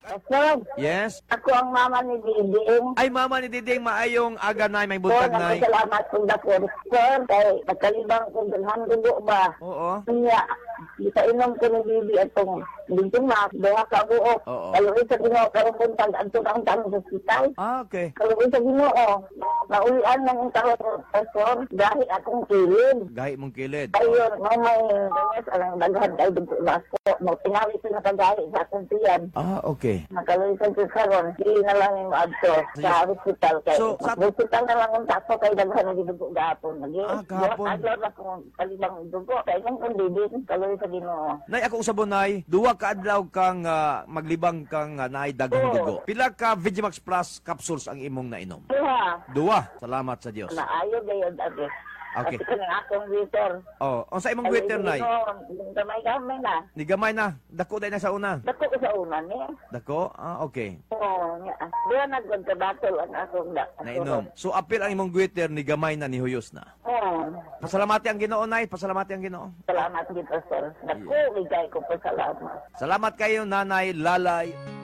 Pastor, Yes. ako ang mama ni Diding. Ay, mama ni Diding, maayong aga, Nay. May So, buntag, Nay. nagpasalamat kong dapur. Sir, kay nagkalibang kong dalhan dugo ba? Oo. Kanya, itainom ko ni Bibi atong bintumak, duha ka buok. Oo. Kaluwi sa Ginoo, karong buntag, adto ang tanong sa hospital. Ah, okay. Kaluwi sa Ginoo, naulian ng interruptor, Pastor, dahil akong kilid. Gahi mong kilid. Ayun, may danas, alang daghan kay dugo basko. Magpinawit ko na kagahi sa akong tiyan. Ah, okay. Nakaluisan ko karon, hindi na lang yung adto sa hospital kay. So, sa- hospital na lang ang tapo kay daghan na gidugo gahapon. Gahapon. Adlaw na kung kalibang dugo kay nang kundidin kaluwi sa Ginoo. Nay, ako usabon, Nay. Duwa ka adlaw kang maglibang kang Nay daghang Oo. dugo. Pila ka Vigimax Plus capsules ang imong nainom? Duha, Duwa. Salamat sa Dios. naayo gayud ate. Okay. Kasi kanang akong waiter. Oh, unsa imong Twitter, Nay? Gamay na. Ni gamay na. Dako day na sa una. Dako ko sa una niya. Dako? Ah, okay. Oo, nga. Diyan nagkagkabatol ang akong Nainom. So, apil ang imong Twitter ni gamay na, ni huyos na. Oo. Pasalamati ang Ginoo, Nay. Pasalamati ang Ginoo. Salamat dito, sir. Dako, ligay ko pa salamat. Salamat kayo, Nanay Lalay.